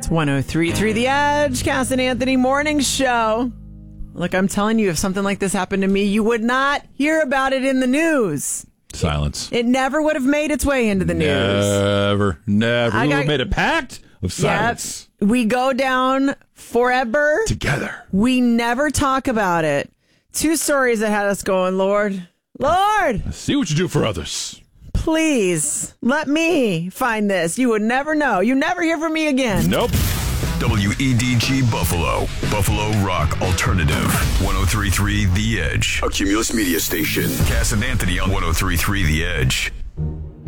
103.3 The Edge, Cass and Anthony Morning Show. Look, I'm telling you, if something like this happened to me, you would not hear about it in the news. Silence. It never would have made its way into the news. Never. We would have made a pact of silence. Yep. We go down forever. Together. We never talk about it. Two stories that had us going, Lord, see what you do for others. Please let me find this. You would never know. You never hear from me again. Nope. WEDG Buffalo. Buffalo Rock Alternative. 103.3 The Edge. A Cumulus Media Station. Cass and Anthony on 103.3 The Edge.